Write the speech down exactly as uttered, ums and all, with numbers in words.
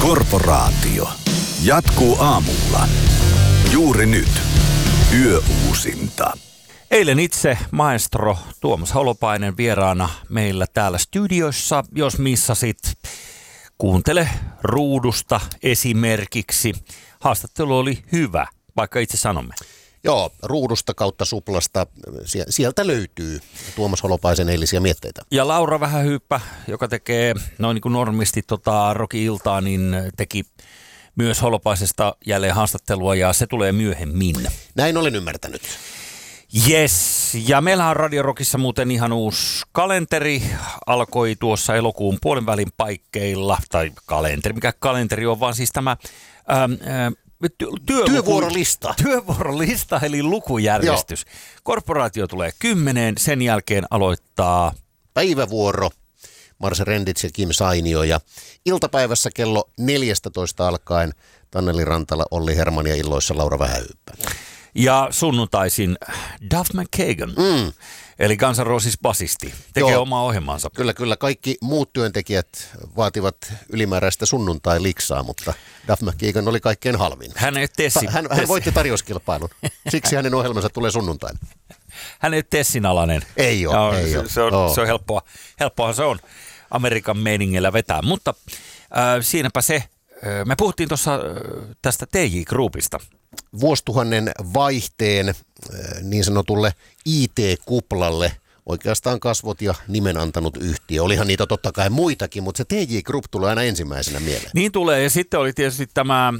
Korporaatio jatkuu aamulla. Juuri nyt. Yöuusinta. Eilen itse maestro Tuomas Holopainen vieraana meillä täällä studiossa. Jos missasit, kuuntele ruudusta esimerkiksi. Haastattelu oli hyvä, vaikka itse sanomme. Joo, ruudusta kautta suplasta. Sieltä löytyy Tuomas Holopaisen eilisiä mietteitä. Ja Laura Vähähyyppä, joka tekee noin niin kuin normisti tota Roki-iltaa, niin teki myös Holopaisesta jälleen haastattelua ja se tulee myöhemmin. Näin olen ymmärtänyt. Yes, ja meillä on Radio Rockissa muuten ihan uusi kalenteri. Alkoi tuossa elokuun puolen välin paikkeilla, tai kalenteri, mikä kalenteri on, vaan siis tämä ää, ää, Työluku, työvuorolista. Työvuorolista, eli lukujärjestys. Joo. Korporaatio tulee kymmeneen, sen jälkeen aloittaa päivävuoro, Marse Rendits ja Kim Sainio, ja iltapäivässä kello neljästätoista alkaen Tanneli Rantala, Olli Herman ja illoissa Laura Vähähyyppä. Ja sunnuntaisin Duff McKagan, mm. eli Guns N' Roses basisti, tekee Joo. omaa ohjelmansa. Kyllä, kyllä. Kaikki muut työntekijät vaativat ylimääräistä sunnuntai-liksaa, mutta Duff McKagan oli kaikkein halvin. Hän ei tessi. Hän, hän voitti tarjouskilpailun, siksi hänen ohjelmansa tulee sunnuntaina. Hän ei tessin alainen. Ei ole, no, ei se, ole. Se on, oh. se on helppoa. Helppoahan se on Amerikan meiningillä vetää, mutta äh, siinäpä se. Äh, me puhuttiin tuossa äh, tästä T J Groupista. Vuosituhannen vaihteen niin sanotulle I T-kuplalle oikeastaan kasvot ja nimen antanut yhtiö. Olihan niitä totta kai muitakin, mutta se T J Group tulee aina ensimmäisenä mieleen. Niin tulee, ja sitten oli tietysti tämä